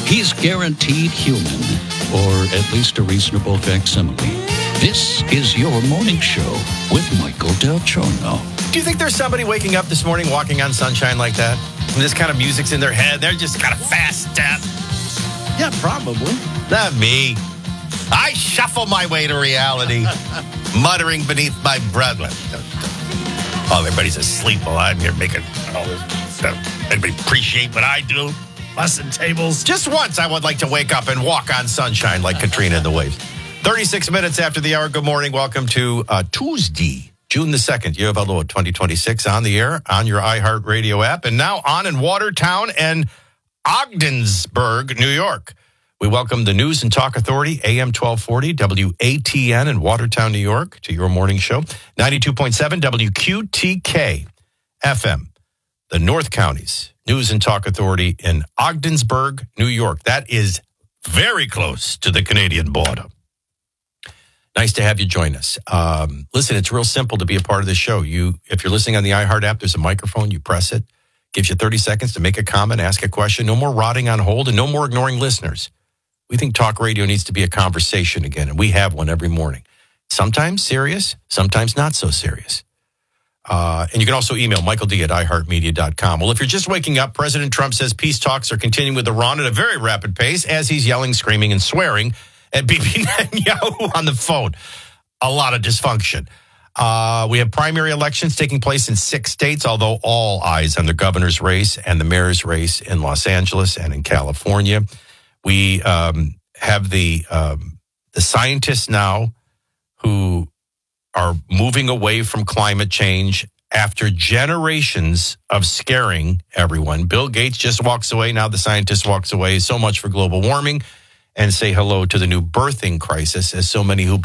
He's guaranteed human, or at least a reasonable facsimile. This is your morning show with Michael Del Giorno. Do you think there's somebody waking up this morning walking on sunshine like that? And this kind of music's in their head. They're just got a fast step. Yeah, probably. Not me. I shuffle my way to reality, muttering beneath my breath. Oh, everybody's asleep while I'm here making all this stuff. Anybody appreciate what I do? Lesson tables. Just once I would like to wake up and walk on sunshine like Katrina and the waves. 36 minutes after the hour. Good morning. Welcome to Tuesday, June the 2nd, year of our Lord 2026, on the air, on your iHeartRadio app, and now on in Watertown and Ogdensburg, New York. We welcome the News and Talk Authority, AM 1240, WATN in Watertown, New York, to your morning show. 92.7 WQTK FM, the North Counties News and Talk Authority in Ogdensburg, New York. That is very close to the Canadian border. Nice to have you join us. Listen, it's real simple to be a part of this show. If you're listening on the iHeart app, there's a microphone. You press it. Gives you 30 seconds to make a comment, ask a question. No more rotting on hold and no more ignoring listeners. We think talk radio needs to be a conversation again, and we have one every morning. Sometimes serious, sometimes not so serious. And you can also email michaeld@iheartmedia.com. Well, if you're just waking up, President Trump says peace talks are continuing with Iran at a very rapid pace as he's yelling, screaming, and swearing at Bibi Netanyahu on the phone. A lot of dysfunction. We have primary elections taking place in 6 states, although all eyes on the governor's race and the mayor's race in Los Angeles and in California. We have the scientists now who are moving away from climate change after generations of scaring everyone. Bill Gates just walks away. Now the scientist walks away. So much for global warming. And say hello to the new birthing crisis, as so many who